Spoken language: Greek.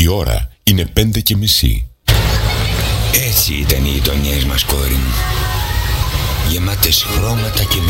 Η ώρα είναι 5:30. Έτσι ήταν οι γειτονιές μας, κόρη μου. Γεμάτες χρώματα και